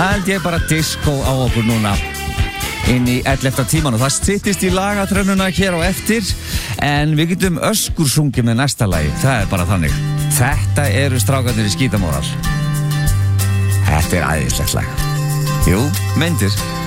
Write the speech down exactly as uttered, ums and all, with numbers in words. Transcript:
Það held ég bara disco á okkur núna inn í ellefta tíman og það styttist í lagatrönnuna hér á eftir en við getum öskursungið með næsta lagi, það er bara þannig. Þetta eru strákarnir í Skítamóral. Þetta er æðislegt lag. Jú, myndir.